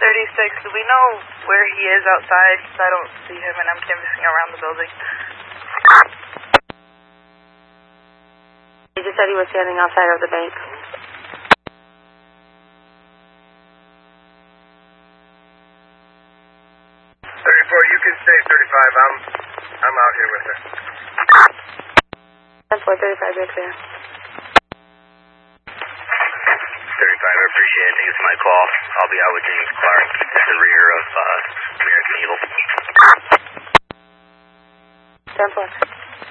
36, do we know where he is outside? Because I don't see him and I'm canvassing around the building. He just said he was standing outside of the bank. 34, you can stay 35. I'm out here with her. 10-4, 35, you're clear. 35, I appreciate it. It's my call. I'll be out with James Clark at the rear of American Eagle. 10-4.